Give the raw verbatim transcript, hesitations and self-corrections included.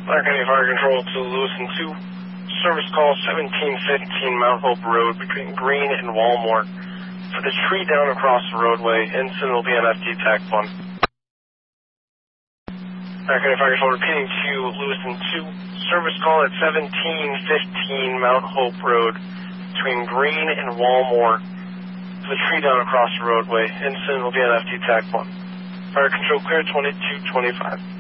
Fire County Fire Control to Lewiston two. Service call seventeen fifteen Mount Hope Road between Green and Walmore. For the tree down across the roadway, incident will be on F T TAC one. Fire County Fire Control repeating to Lewiston two. Service call at seventeen fifteen Mount Hope Road between Green and Walmore. For the tree down across the roadway, incident will be on F T TAC one. Fire Control clear twenty-two twenty-five.